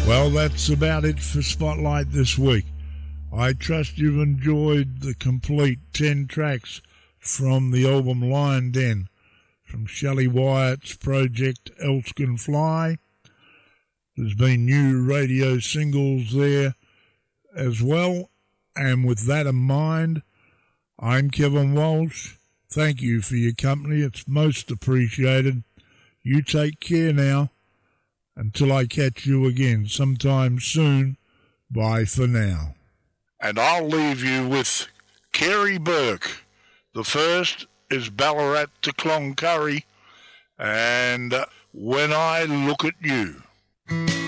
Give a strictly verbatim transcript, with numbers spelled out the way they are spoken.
Well, that's about it for Spotlight this week. I trust you've enjoyed the complete ten tracks from the album Lion Den, from Shelley Wyatt's project Else Can Fly. There's been new radio singles there as well. And with that in mind, I'm Kevin Walsh. Thank you for your company. It's most appreciated. You take care now. Until I catch you again sometime soon, bye for now. And I'll leave you with Kerry Burke. The first is Ballarat to Cloncurry, and When I Look at You.